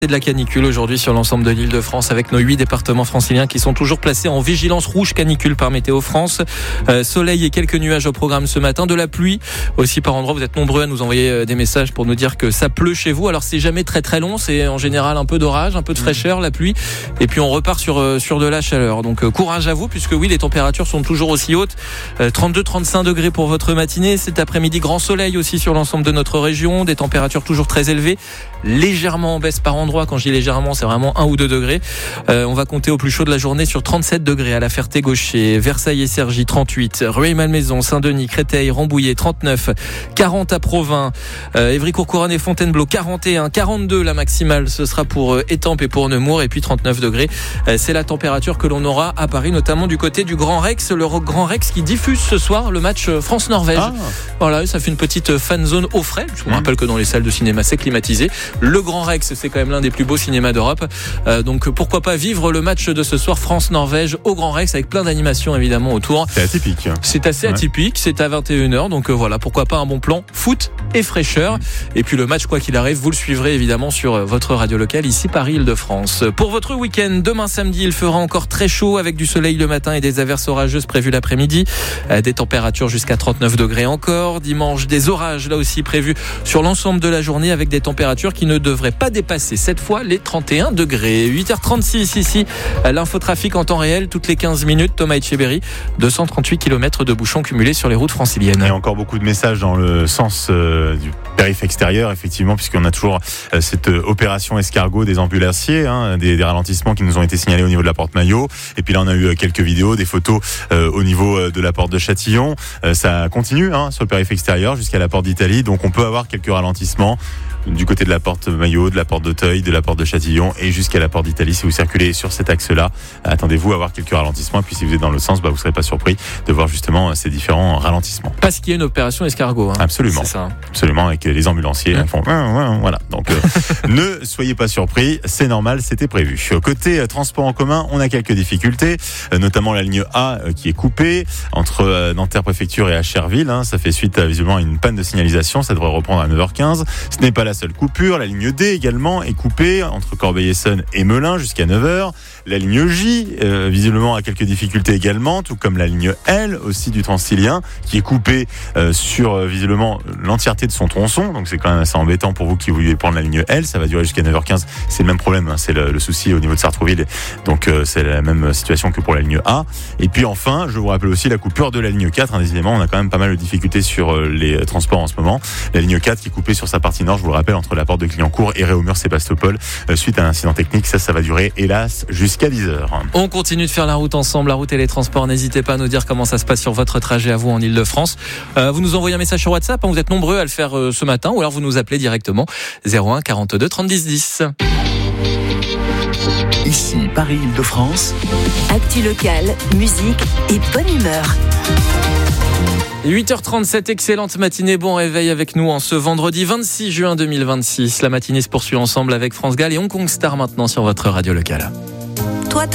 C'est de la canicule aujourd'hui sur l'ensemble de l'Île-de-France avec nos 8 départements franciliens qui sont toujours placés en vigilance rouge canicule par Météo France. Soleil et quelques nuages au programme ce matin, de la pluie aussi par endroits. Vous êtes nombreux à nous envoyer des messages pour nous dire que ça pleut chez vous. Alors c'est jamais très très long, c'est en général un peu d'orage, un peu de fraîcheur, la pluie, et puis on repart sur de la chaleur. Donc courage à vous, puisque oui, les températures sont toujours aussi hautes. 32-35 degrés pour votre matinée. Cet après-midi, grand soleil aussi sur l'ensemble de notre région, des températures toujours très élevées, légèrement en baisse par endroits. Quand je dis légèrement, c'est vraiment 1 ou 2 degrés. On va compter au plus chaud de la journée sur 37 degrés à la Ferté-Gaucher, Versailles et Cergy 38, Rueil-Malmaison, Saint-Denis, Créteil, Rambouillet 39, 40 à Provins, Évry-Courcouronnes et Fontainebleau 41, 42 la maximale, ce sera pour Étampes et pour Nemours, et puis 39 degrés. C'est la température que l'on aura à Paris, notamment du côté du Grand Rex, le Grand Rex qui diffuse ce soir le match France-Norvège. Voilà, ça fait une petite fan zone au frais. Je vous rappelle que dans les salles de cinéma c'est climatisé. Le Grand Rex, c'est quand même l'un des plus beaux cinémas d'Europe. Donc pourquoi pas vivre le match de ce soir France-Norvège au Grand Rex avec plein d'animations évidemment autour. C'est atypique. C'est assez atypique, c'est à 21h. Donc voilà, pourquoi pas un bon plan foot et fraîcheur. Et puis le match, quoi qu'il arrive, vous le suivrez évidemment sur votre radio locale ici Paris-Île-de-France. Pour votre week-end, demain samedi, il fera encore très chaud avec du soleil le matin et des averses orageuses prévues l'après-midi. Des températures jusqu'à 39 degrés encore. Dimanche, des orages là aussi prévus sur l'ensemble de la journée avec des températures qui ne devraient pas dépasser cette fois les 31 degrés. 8h36 ici, l'infotrafic en temps réel toutes les 15 minutes. Thomas Etcheberry, 238 km de bouchons cumulés sur les routes franciliennes. Et encore beaucoup de messages dans le sens du périph' extérieur, effectivement, puisqu'on a toujours cette opération escargot des ambulanciers, des ralentissements qui nous ont été signalés au niveau de la porte Maillot. Et puis là, on a eu quelques vidéos, des photos au niveau de la porte de Châtillon. Ça continue sur le périph' extérieur jusqu'à la porte d'Italie. Donc on peut avoir quelques ralentissements du côté de la porte Maillot, de la porte d'Auteuil, de la porte de Châtillon et jusqu'à la porte d'Italie. Si vous circulez sur cet axe-là, attendez-vous à avoir quelques ralentissements. Et puis si vous êtes dans l'autre sens, vous ne serez pas surpris de voir justement ces différents ralentissements. Parce qu'il y a une opération escargot. Absolument. C'est ça. Absolument, avec les ambulanciers ils font voilà. Donc ne soyez pas surpris, c'est normal, c'était prévu. Côté transport en commun, on a quelques difficultés, notamment la ligne A qui est coupée entre Nanterre Préfecture et Acherville. Ça fait suite à visiblement une panne de signalisation. Ça devrait reprendre à 9h15. Ce n'est pas la seule coupure. La ligne D également est coupée entre Corbeil-Essonnes et Melun jusqu'à 9h. La ligne J, visiblement, a quelques difficultés également, tout comme la ligne L aussi du Transilien, qui est coupée sur visiblement l'entièreté de son tronçon. Donc c'est quand même assez embêtant pour vous qui voulez prendre la ligne L. Ça va durer jusqu'à 9h15. C'est le même problème. C'est le souci au niveau de Sartrouville. Donc c'est la même situation que pour la ligne A. Et puis enfin, je vous rappelle aussi la coupure de la ligne 4. Décidément, on a quand même pas mal de difficultés sur les transports en ce moment. La ligne 4 qui est coupée sur sa partie nord, je vous le rappelle, entre la porte de Clignancourt et Réaumur-Sébastopol, suite à un incident technique. Ça va durer, hélas, jusqu'à 10h. On continue de faire la route ensemble, la route et les transports. N'hésitez pas à nous dire comment ça se passe sur votre trajet à vous en Île-de-France. Vous nous envoyez un message sur WhatsApp, vous êtes nombreux à le faire ce matin, ou alors vous nous appelez directement 01 42 30 10. Ici Paris-Île-de-France. Actu locale, musique et bonne humeur. 8h37, excellente matinée, bon réveil avec nous en ce vendredi 26 juin 2026. La matinée se poursuit ensemble avec France Gall et Hong Kong Star maintenant sur votre radio locale.